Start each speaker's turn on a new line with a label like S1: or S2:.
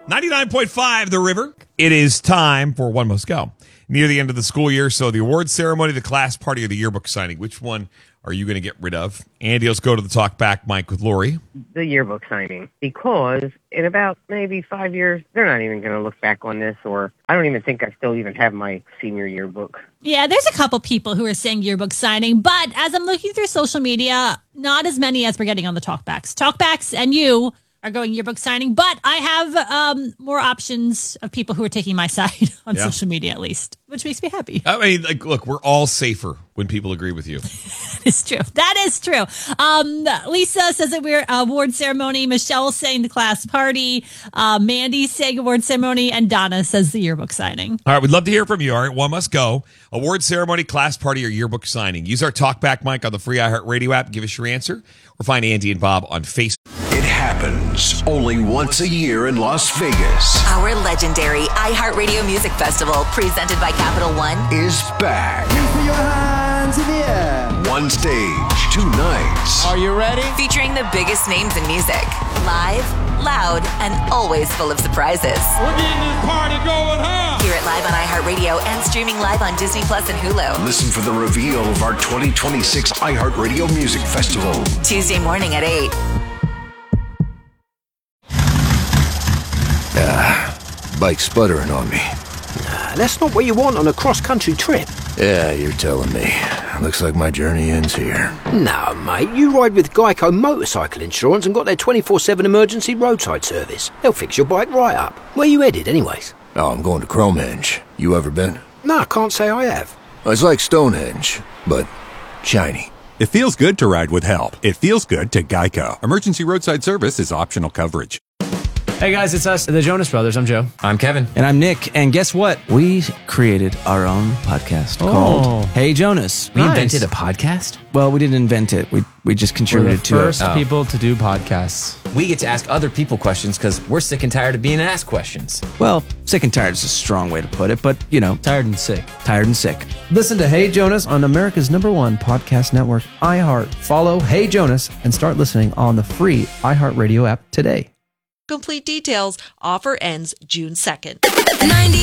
S1: 99.5 The River. It is time for One Must Go. Near the end of the school year, so the awards ceremony, the class party, or the yearbook signing. Which one are you going to get rid of? Andy, let's go to the talk back mic with Lori.
S2: The yearbook signing, because in about maybe 5 years, they're not even going to look back on this, or I don't even think I still even have my senior yearbook.
S3: Yeah, there's a couple people who are saying yearbook signing, but as I'm looking through social media, not as many as we're getting on the talkbacks. Talkbacks and you are going yearbook signing, but I have more options of people who are taking my side on social media, at least, which makes me happy.
S1: I mean, look, we're all safer when people agree with you.
S3: It's true. That is true. Lisa says that we're award ceremony. Michelle saying the class party. Mandy saying award ceremony. And Donna says the yearbook signing. All
S1: right. We'd love to hear from you. All right. One must go. Award ceremony, class party, or yearbook signing. Use our talkback mic on the free iHeartRadio app. Give us your answer. Or find Andy and Bob on Facebook.
S4: It happens only once a year in Las Vegas.
S5: Our legendary iHeartRadio Music Festival, presented by Capital One,
S4: is back.
S6: Put your hands in the air.
S4: One stage, 2 nights.
S6: Are you ready?
S5: featuring the biggest names in music. Live, loud, and always full of surprises.
S7: We're getting this party going, huh?
S5: Hear it live on iHeartRadio and streaming live on Disney Plus and Hulu.
S4: Listen for the reveal of our 2026 iHeartRadio Music Festival.
S5: Tuesday morning at 8.
S8: Bike sputtering on me.
S9: Nah, that's not what you want on a cross-country trip.
S8: Yeah, you're telling me. Looks like my journey ends here.
S9: No, mate, you ride with Geico Motorcycle Insurance and got their 24/7 emergency roadside service. They'll fix your bike right up. Where you headed, anyways?
S8: Oh, I'm going to Cromehenge. You ever been?
S9: No, I can't say I have.
S8: It's like Stonehenge, but shiny.
S10: It feels good to ride with help. It feels good to Geico. Emergency roadside service is optional coverage.
S11: Hey guys, it's us, the Jonas Brothers. I'm Joe.
S12: I'm Kevin.
S11: And I'm Nick. And guess what? We created our own podcast called Hey Jonas.
S12: We invented a podcast?
S11: Well, we didn't invent it. We just contributed to it.
S12: We're the first people to do podcasts. We get to ask other people questions because we're sick and tired of being asked questions.
S11: Well, sick and tired is a strong way to put it, but, you know.
S12: Tired and sick.
S11: Tired and sick.
S13: Listen to Hey Jonas on America's #1 podcast network, iHeart. Follow Hey Jonas and start listening on the free iHeartRadio app today.
S14: Complete details. Offer ends June 2nd.